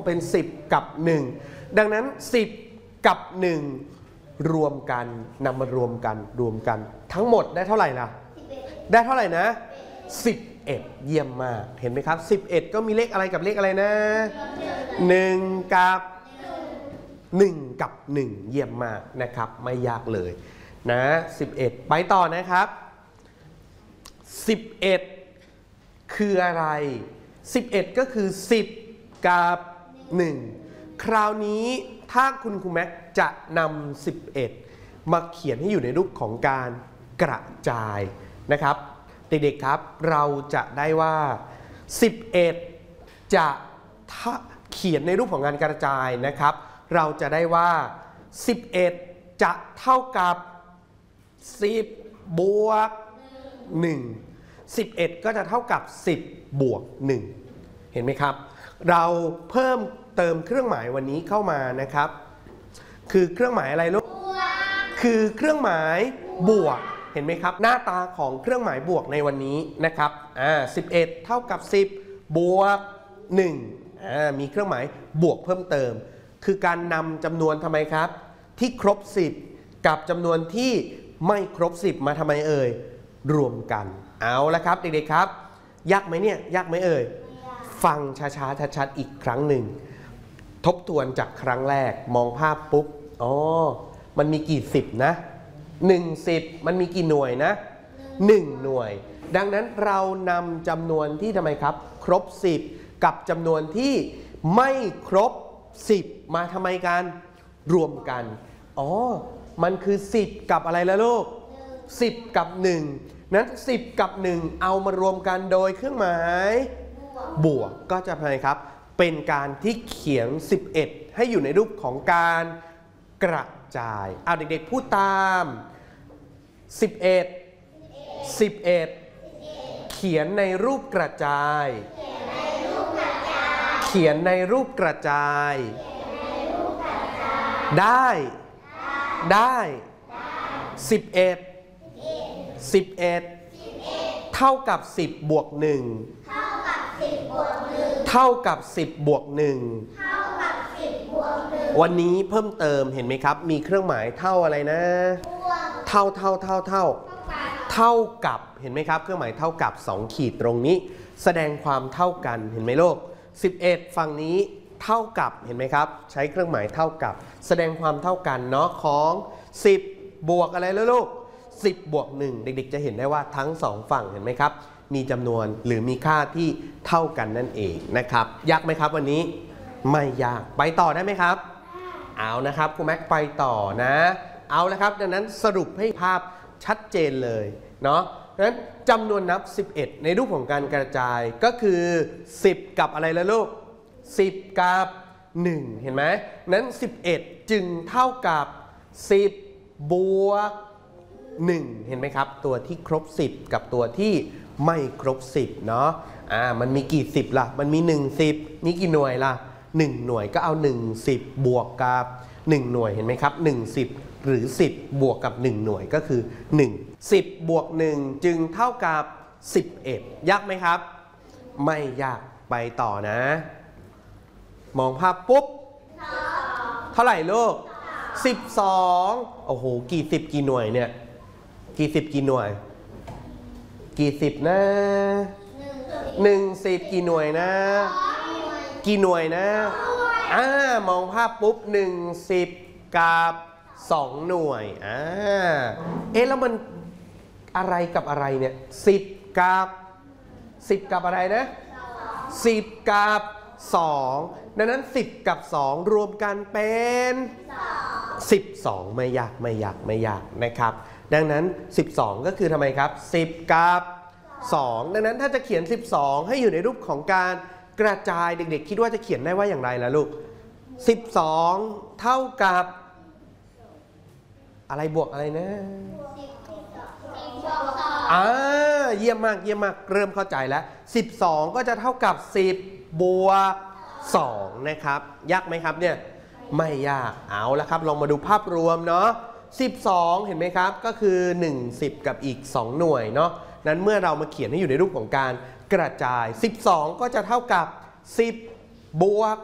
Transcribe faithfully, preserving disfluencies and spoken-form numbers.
เป็นสิบกับหนึ่งดังนั้นสิบกับหนึ่งรวมกันนำมารวมกันรวมกันทั้งหมดได้เท่าไหร่ล่ะได้เท่าไหร่นะสิบเอ็ดเยี่ยมมากเห็นไหมครับสิบเอ็ดก็มีเลขอะไรกับเลขอะไรนะหนึ่งกับหนึ่งกับหนึ่งเยี่ยมมากนะครับไม่ยากเลยนะสิบเอ็ดไปต่อนะครับสิบเอ็ดคืออะไรสิบเอ็ดก็คือสิบกับหนึ่งคราวนี้ถ้าคุณครูแม็กจะนำสิบเอ็ดมาเขียนให้อยู่ในรูปของการกระจายนะครับเด็กๆครับเราจะได้ว่าสิบเอ็ดจะเขียนในรูปของการกระจายนะครับเราจะได้ว่าสิบเอ็ดจะเท่ากับสิบบวกหนึ่ง สิบเอ็ดก็จะเท่ากับสิบบวกหนึ่งเห็นไหมครับเราเพิ่มเติมเครื่องหมายวันนี้เข้ามานะครับคือเครื่องหมายอะไรลูกคือเครื่องหมายบวกเห็นไหมครับหน้าตาของเครื่องหมายบวกในวันนี้นะครับอ่าสิบเอ็ดเท่ากับสิบบวกหนึ่งอ่ามีเครื่องหมายบวกเพิ่มเติมคือการนำจำนวนทำไมครับที่ครบสิบกับจำนวนที่ไม่ครบสิบมาทำไมเอ่ยรวมกันเอาละครับเด็กๆครับยากไหมเนี่ยยากไหมเอ่ยฟังช้าๆชัดๆอีกครั้งหนึ่งทบทวนจากครั้งแรกมองภาพปุ๊บอ๋อมันมีกี่สิบนะหนึ่งสิบมันมีกี่หน่วยนะหนึ่งหน่วยดังนั้นเรานำจำนวนที่ทำไมครับครบสิบกับจำนวนที่ไม่ครบสิบมาทำไมกันรวมกันอ๋อมันคือสิบกับอะไรล่ะลูกสิบกับหนึ่งนั้นสิบกับหนึ่งเอามารวมกันโดยเครื่องหมายบวกก็จะทำไมครับเป็นการที่เขียนสิบเอ็ดให้อยู่ในรูปของการกระจายเอาเด็กๆพูดตามสิบเอ็ด สิบเอ็ดเขียนในรูปกระจายเขียนในรูปกระจายได้ได้สิบเอ็ด สิบเอ็ดเท่ากับสิบบวกหนึ่งเท่ากับสิบบวกหนึ่งเท่ากับสิบบวกหนึ่งเท่ากับสิบบวกหนึ่งวันนี้เพิ่มเติมเห็นไหมครับมีเครื่องหมายเท่าอะไรนะเท่าเท่าเท่าเท่าเท่ากับเห็นไหมครับเครื่องหมายเท่ากับสองขีดตรงนี้แสดงความเท่ากันเห็นไหมลูกสิบเอ็ดฝั่งนี้เท่ากับเห็นไหมครับใช้เครื่องหมายเท่ากับแสดงความเท่ากันเนาะของสิบบวกอะไรแล้วลูกสิบบวกหนึ่งเด็กๆจะเห็นได้ว่าทั้งสองฝั่งเห็นไหมครับมีจำนวนหรือมีค่าที่เท่ากันนั่นเองนะครับยากไหมครับวันนี้ไม่ยากไปต่อได้ไหมครับเอานะครับครูแม็กไปต่อนะเอาละครับดังนั้นสรุปให้ภาพชัดเจนเลยเนาะดังนั้นจำนวนนับสิบเอ็ดในรูปของการกระจายก็คือสิบกับอะไรละลูกสิบกับหนึ่งเห็นไหมนั้นสิบเอ็ดจึงเท่ากับสิบบวกหนึ่งเห็นไหมครับตัวที่ครบสิบกับตัวที่ไม่ครบสิบเนาะอ่ามันมีกี่สิบล่ะมันมีหนึ่งสิบมีกี่หน่วยล่ะหนึ่งหน่วยก็เอาหนึ่งสิบบวกกับหนึ่งหน่วยเห็นไหมครับหนึ่งสิบหรือสิบบวกกับหนึ่งหน่วยก็คือหนึ่ง สิบบวกหนึ่งจึงเท่ากับสิบเอ็ดยากไหมครับไม่ยากไปต่อนะมองภาพปุ๊บเท่าไหร่ลูกสิบสองโอ้โหกี่สิบกี่หน่วยเนี่ยกี่สิบกี่หน่วยกี่สิบนะหนึ่งสิบกี่หน่วยนะกี่หน่วยนะอ่ามองภาพปุ๊บหนึ่งสิบกับสองหน่วยอ่าเอ๊ะแล้วมันอะไรกับอะไรเนี่ยสิบกับสิบกับอะไรนะสิบกับสองดังนั้นสิบกับสองรวมกันเป็นสิบสองไม่ยากไม่ยากไม่ยากนะครับดังนั้นสิบสองก็คือทำไมครับสิบกับสองดังนั้นถ้าจะเขียนสิบสองให้อยู่ในรูปของการกระจายเด็กๆคิดว่าจะเขียนได้ว่าอย่างไรล่ะลูกสิบสองเท่ากับอะไรบวกอะไรนะอ่าเยี่ยมมากเยี่ยมมากเริ่มเข้าใจแล้วสิบสองก็จะเท่ากับสิบบวกสองนะครับยากไหมครับเนี่ยไม่ยากเอาละครับลองมาดูภาพรวมเนาะสิบสองเห็นไหมครับก็คือหนึ่ง สิบกับอีกสองหน่วยเนาะนั้นเมื่อเรามาเขียนให้อยู่ในรูปของการกระจายสิบสองก็จะเท่ากับสิบบวก